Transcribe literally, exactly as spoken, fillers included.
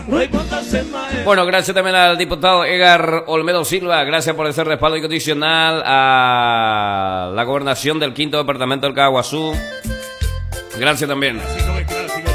Bueno, gracias también al diputado Edgar Olmedo Silva, gracias por ese respaldo incondicional a la gobernación del quinto departamento del Caguazú. Gracias también.